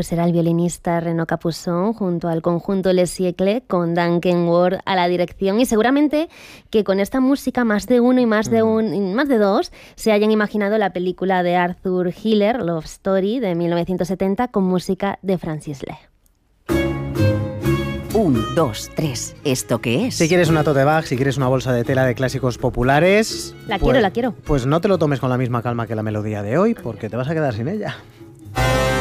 pues será el violinista Renaud Capuçon junto al conjunto Les Siècles con Dan Kenworth a la dirección, y seguramente que con esta música más de uno y más de dos se hayan imaginado la película de Arthur Hiller, Love Story, de 1970, con música de Francis Lee. 1, 2, 3. ¿Esto qué es? Si quieres una tote bag, si quieres una bolsa de tela de clásicos populares... La quiero. Pues no te lo tomes con la misma calma que la melodía de hoy, porque te vas a quedar sin ella.